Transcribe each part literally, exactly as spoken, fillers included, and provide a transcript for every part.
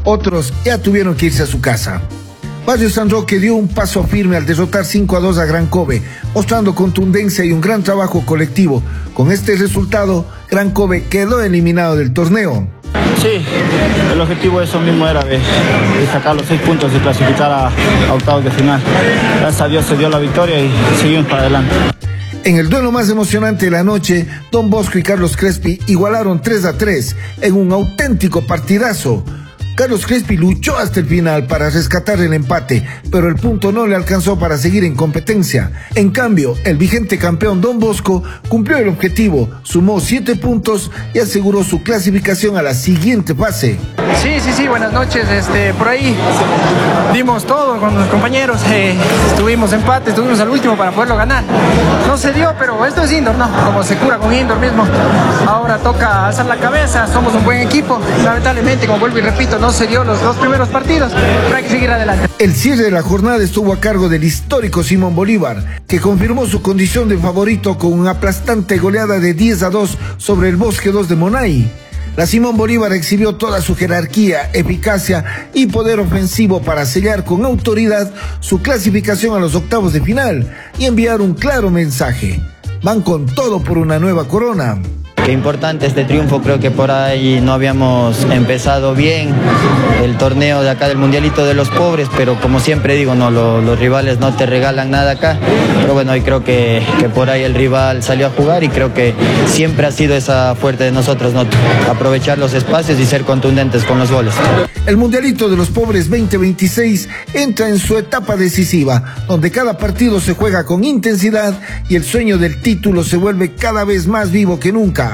Otros ya tuvieron que irse a su casa. Barrio San Roque dio un paso firme al derrotar cinco a dos a Gran Kobe, mostrando contundencia y un gran trabajo colectivo. Con este resultado, Gran Kobe quedó eliminado del torneo. Sí, el objetivo de eso mismo era de, de sacar los seis puntos y clasificar a, a octavos de final. Gracias a Dios se dio la victoria y seguimos para adelante. En el duelo más emocionante de la noche, Don Bosco y Carlos Crespi igualaron tres a tres en un auténtico partidazo. Carlos Crespi luchó hasta el final para rescatar el empate, pero el punto no le alcanzó para seguir en competencia. En cambio, el vigente campeón Don Bosco cumplió el objetivo, sumó siete puntos y aseguró su clasificación a la siguiente fase. Sí, sí, sí, buenas noches. Este, por ahí dimos todo con los compañeros, eh, estuvimos empate, estuvimos al último para poderlo ganar. No se dio, pero esto es indoor, ¿no? Como se cura con indoor mismo. Ahora toca alzar la cabeza, somos un buen equipo. Lamentablemente, como vuelvo y repito, no se dio los dos primeros partidos, pero hay que seguir adelante. El cierre de la jornada estuvo a cargo del histórico Simón Bolívar, que confirmó su condición de favorito con una aplastante goleada de diez a dos sobre el Bosque dos de Monay. La Simón Bolívar exhibió toda su jerarquía, eficacia y poder ofensivo para sellar con autoridad su clasificación a los octavos de final y enviar un claro mensaje. Van con todo por una nueva corona. Qué importante este triunfo, creo que por ahí no habíamos empezado bien el torneo de acá del Mundialito de los Pobres, pero como siempre digo, no, los, los rivales no te regalan nada acá, pero bueno, hoy creo que, que por ahí el rival salió a jugar y creo que siempre ha sido esa fuerte de nosotros, ¿no? Aprovechar los espacios y ser contundentes con los goles. El Mundialito de los Pobres veinte veintiséis entra en su etapa decisiva, donde cada partido se juega con intensidad y el sueño del título se vuelve cada vez más vivo que nunca.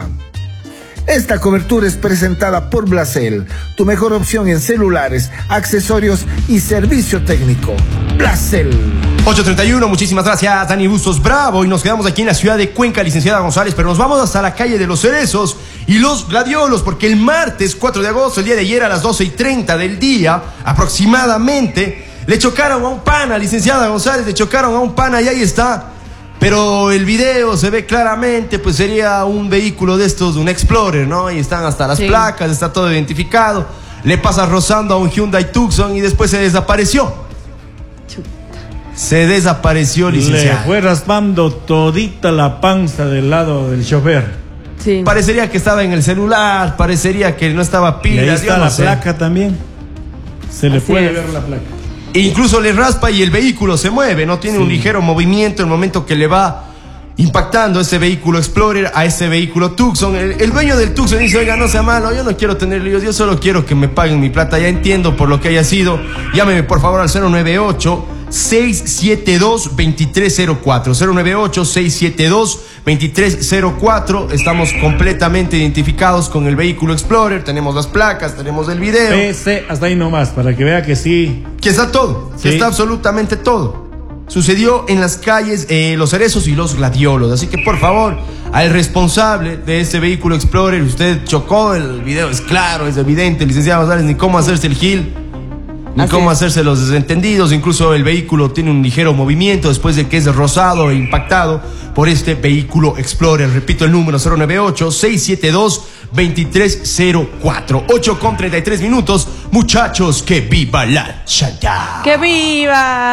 Esta cobertura es presentada por Blacel, tu mejor opción en celulares, accesorios y servicio técnico. Blacel. ocho treinta y uno, muchísimas gracias, Dani Bustos Bravo. Y nos quedamos aquí en la ciudad de Cuenca, licenciada González, pero nos vamos hasta la calle de los Cerezos y los Gladiolos, porque el martes cuatro de agosto, el día de ayer a las doce y treinta del día, aproximadamente, le chocaron a un pana, licenciada González, le chocaron a un pana y ahí está. Pero el video se ve claramente, pues sería un vehículo de estos, un Explorer, ¿no? Ahí están hasta las sí. placas, está todo identificado. Le pasa rozando a un Hyundai Tucson y después se desapareció. Chuta. Se desapareció, licenciado. Le fue raspando todita la panza del lado del chofer. Sí. Parecería que estaba en el celular, parecería que no estaba pila. Y ahí está no la sé. placa también. Se le Así puede es. ver la placa. E incluso le raspa y el vehículo se mueve, no tiene sí. un ligero movimiento en el momento que le va impactando ese vehículo Explorer a ese vehículo Tucson. El, el dueño del Tucson dice, oiga, no sea malo, yo no quiero tener líos, yo solo quiero que me paguen mi plata, ya entiendo por lo que haya sido. Llámeme por favor al cero nueve ocho, seis siete dos, dos tres cero cuatro, cero nueve ocho, seis siete dos, dos tres cero cuatro. Estamos completamente identificados con el vehículo Explorer, tenemos las placas, tenemos el video. Ese, hasta ahí nomás, para que vea que sí. Que está todo, sí. que está absolutamente todo. Sucedió en las calles eh, Los Cerezos y Los Gladiolos. Así que por favor, al responsable de ese vehículo Explorer, usted chocó, el video es claro, es evidente, licenciado González, ni cómo hacerse el gil, ni Así cómo es. hacerse los desentendidos. Incluso el vehículo tiene un ligero movimiento después de que es rozado e impactado por este vehículo Explorer. Repito el número, cero nueve ocho, seis siete dos, dos tres cero cuatro. ocho con treinta y tres minutos. Muchachos, que viva la Santa. ¡Que viva!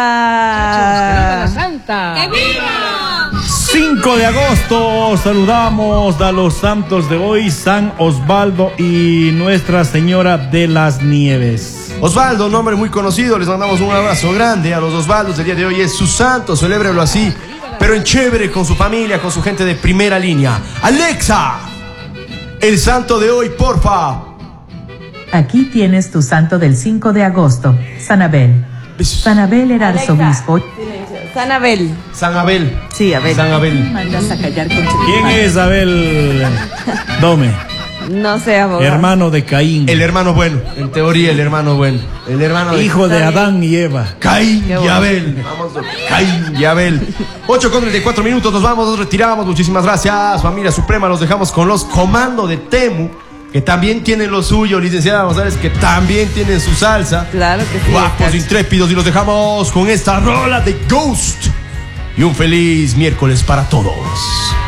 Muchachos, que viva la Santa. ¡Que viva! cinco de agosto, saludamos a los santos de hoy, San Osvaldo y Nuestra Señora de las Nieves. Osvaldo, nombre muy conocido, les mandamos un abrazo grande a los Osvaldos. El día de hoy es su santo, celébrelo así, pero en chévere, con su familia, con su gente de primera línea. Alexa, el santo de hoy, porfa. Aquí tienes tu santo del cinco de agosto, San Abel. San Abel era arzobispo. San Abel. San Abel. Sí, Abel. San Abel. Mandas a callar con ¿Quién es Abel? Dome. No sé, abogado. Hermano de Caín. El hermano bueno, en teoría el hermano bueno. El hermano de... Hijo de Adán y Eva. Caín y Abel. Vamos, Caín y Abel. ocho con treinta y cuatro minutos, nos vamos, nos retiramos. Muchísimas gracias, familia suprema. Los dejamos con los comandos de Temu, que también tienen lo suyo, licenciada González, que también tienen su salsa. Claro que sí. Guapos, intrépidos, y los dejamos con esta rola de Ghost. Y un feliz miércoles para todos.